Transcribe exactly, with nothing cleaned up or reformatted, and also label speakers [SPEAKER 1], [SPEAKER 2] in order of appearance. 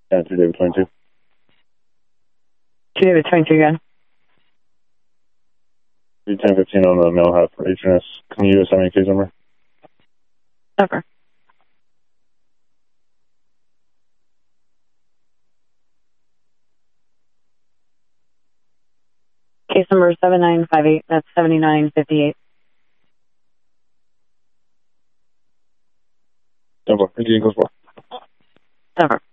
[SPEAKER 1] Yeah, two David twenty-two.
[SPEAKER 2] two David twenty-two again.
[SPEAKER 1] ten fifteen on the mail hat for H N S. Can you send me a case number?
[SPEAKER 2] Over. Case number seven nine five eight. That's seventy-nine fifty-eight.
[SPEAKER 1] Over. Indian goes for.
[SPEAKER 2] Over.